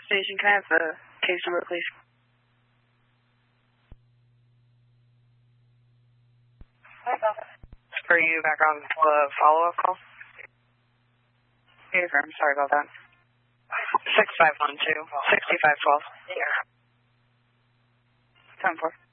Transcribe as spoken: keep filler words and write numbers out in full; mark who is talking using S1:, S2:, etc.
S1: Station, can I have the case number, please?
S2: For you back on the follow-up call? Hey, firm, sorry about that. six five one two, six five one two. ten four.